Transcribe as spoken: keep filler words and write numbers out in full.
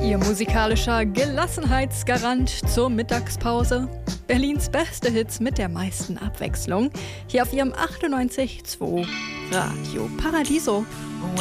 Ihr musikalischer Gelassenheitsgarant zur Mittagspause. Berlins beste Hits mit der meisten Abwechslung. Hier auf ihrem achtundneunzig Komma zwei Radio Paradiso.